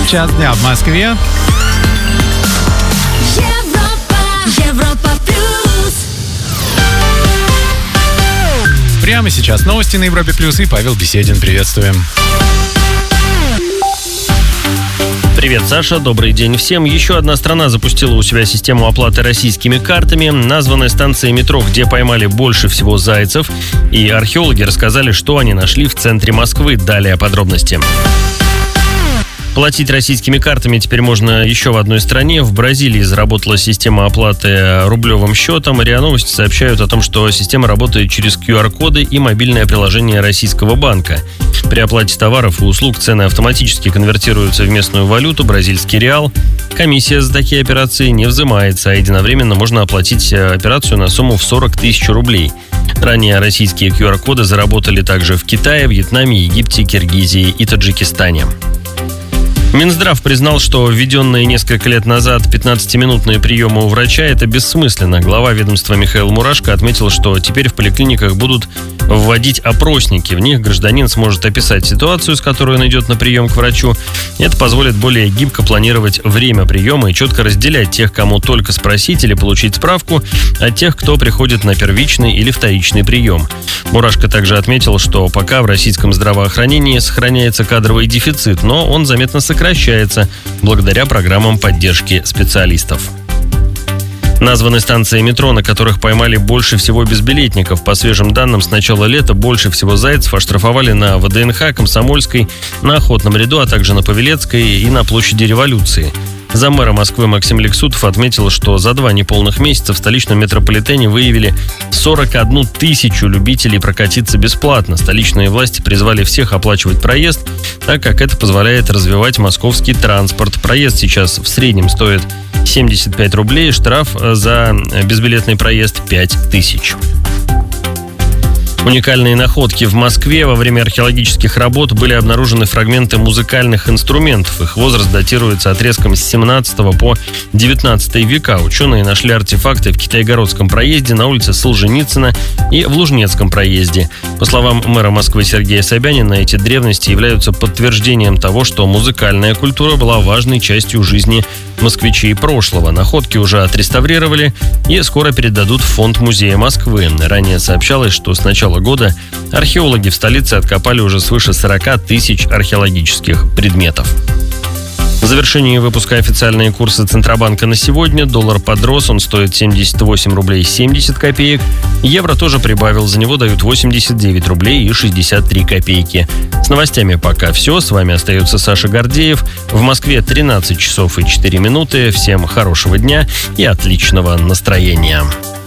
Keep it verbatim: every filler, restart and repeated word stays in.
час дня в Москве. Европа, Европа плюс. Прямо сейчас новости на Европе плюс и Павел Беседин. Приветствуем. Привет, Саша. Добрый день всем. Еще одна страна запустила у себя систему оплаты российскими картами. Названная станция метро, где поймали больше всего зайцев. И археологи рассказали, что они нашли в центре Москвы. Далее подробности. Платить российскими картами теперь можно еще в одной стране. В Бразилии заработала система оплаты рублевым счетом. РИА Новости сообщают о том, что система работает через ку ар коды и мобильное приложение российского банка. При оплате товаров и услуг цены автоматически конвертируются в местную валюту, бразильский реал. Комиссия за такие операции не взимается, а единовременно можно оплатить операцию на сумму в сорок тысяч рублей. Ранее российские ку ар коды заработали также в Китае, Вьетнаме, Египте, Киргизии и Таджикистане. Минздрав признал, что введенные несколько лет назад пятнадцатиминутные приемы у врача – это бессмысленно. Глава ведомства Михаил Мурашко отметил, что теперь в поликлиниках будут вводить опросники. В них гражданин сможет описать ситуацию, с которой он идет на прием к врачу. Это позволит более гибко планировать время приема и четко разделять тех, кому только спросить или получить справку, от тех, кто приходит на первичный или вторичный прием. Мурашко также отметил, что пока в российском здравоохранении сохраняется кадровый дефицит, но он заметно сокращается благодаря программам поддержки специалистов. Названы станции метро, на которых поймали больше всего безбилетников. По свежим данным, с начала лета больше всего зайцев оштрафовали на вэ дэ эн ха, Комсомольской, на Охотном ряду, а также на Павелецкой и на площади Революции. Заммэра Москвы Максим Лексутов отметил, что за два неполных месяца в столичном метрополитене выявили сорок одну тысячу любителей прокатиться бесплатно. Столичные власти призвали всех оплачивать проезд, так как это позволяет развивать московский транспорт. Проезд сейчас в среднем стоит семьдесят пять рублей, штраф за безбилетный проезд пять тысяч. Уникальные находки в Москве. Во время археологических работ были обнаружены фрагменты музыкальных инструментов. Их возраст датируется отрезком с семнадцатого по девятнадцатый века. Ученые нашли артефакты в Китайгородском проезде, на улице Солженицына и в Лужнецком проезде. По словам мэра Москвы Сергея Собянина, эти древности являются подтверждением того, что музыкальная культура была важной частью жизни москвичей прошлого. Находки уже отреставрировали и скоро передадут в фонд Музея Москвы. Ранее сообщалось, что с начала года археологи в столице откопали уже свыше сорок тысяч археологических предметов. В завершении выпуска официальные курсы Центробанка на сегодня. Доллар подрос, он стоит семьдесят восемь рублей семьдесят копеек. Евро тоже прибавил, за него дают восемьдесят девять рублей и шестьдесят три копейки. С новостями пока все. С вами остается Саша Гордеев. В Москве тринадцать часов и четыре минуты. Всем хорошего дня и отличного настроения.